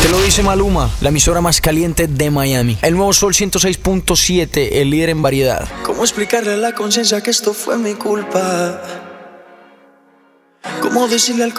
Te lo dice Maluma, la emisora más caliente de Miami. El nuevo Sol 106.7, el líder en variedad. ¿Cómo explicarle a la conciencia que esto fue mi culpa? ¿Cómo decirle al